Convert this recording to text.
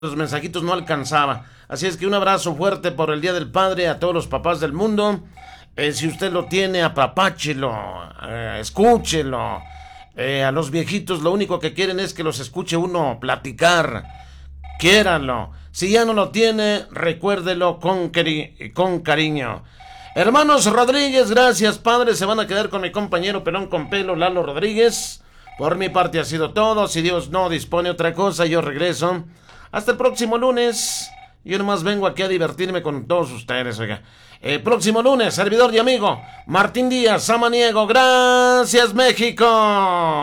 los mensajitos no alcanzaba. Así es que un abrazo fuerte por el Día del Padre a todos los papás del mundo. Si usted lo tiene, apapáchelo, escúchelo. A los viejitos lo único que quieren es que los escuche uno platicar. Quiéranlo. Si ya no lo tiene, recuérdelo con cariño. Hermanos Rodríguez, gracias, padre. Se van a quedar con mi compañero pelón con pelo, Lalo Rodríguez. Por mi parte ha sido todo. Si Dios no dispone otra cosa, yo regreso. Hasta el próximo lunes. Yo nomás vengo aquí a divertirme con todos ustedes, oiga. Próximo lunes, servidor y amigo Martín Díaz Samaniego. Gracias, México.